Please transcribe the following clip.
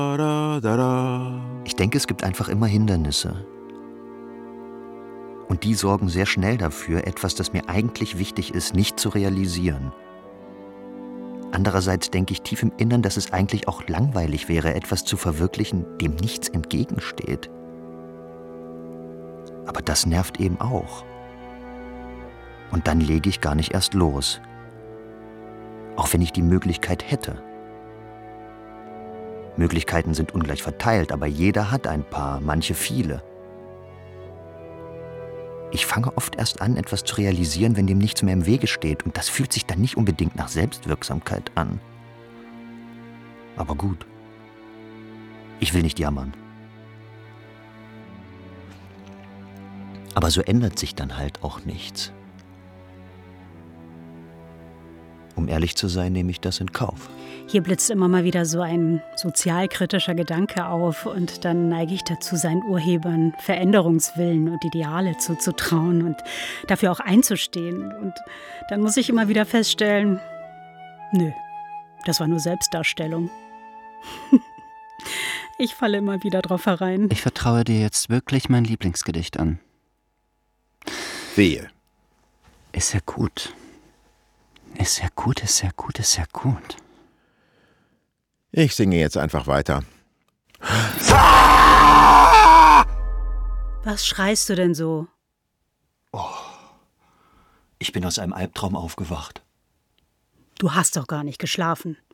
Ich denke, es gibt einfach immer Hindernisse. Und die sorgen sehr schnell dafür, etwas, das mir eigentlich wichtig ist, nicht zu realisieren. Andererseits denke ich tief im Innern, dass es eigentlich auch langweilig wäre, etwas zu verwirklichen, dem nichts entgegensteht. Aber das nervt eben auch. Und dann lege ich gar nicht erst los. Auch wenn ich die Möglichkeit hätte. Möglichkeiten sind ungleich verteilt, aber jeder hat ein paar, manche viele. Ich fange oft erst an, etwas zu realisieren, wenn dem nichts mehr im Wege steht. Und das fühlt sich dann nicht unbedingt nach Selbstwirksamkeit an. Aber gut. Ich will nicht jammern. Aber so ändert sich dann halt auch nichts. Um ehrlich zu sein, nehme ich das in Kauf. Hier blitzt immer mal wieder so ein sozialkritischer Gedanke auf und dann neige ich dazu, seinen Urhebern Veränderungswillen und Ideale zuzutrauen und dafür auch einzustehen. Und dann muss ich immer wieder feststellen, nö, das war nur Selbstdarstellung. Ich falle immer wieder drauf herein. Ich vertraue dir jetzt wirklich mein Lieblingsgedicht an. Wehe. Ist ja gut. Ist ja gut, ist ja gut, ist ja gut. Ich singe jetzt einfach weiter. Was schreist du denn so? Ich bin aus einem Albtraum aufgewacht. Du hast doch gar nicht geschlafen.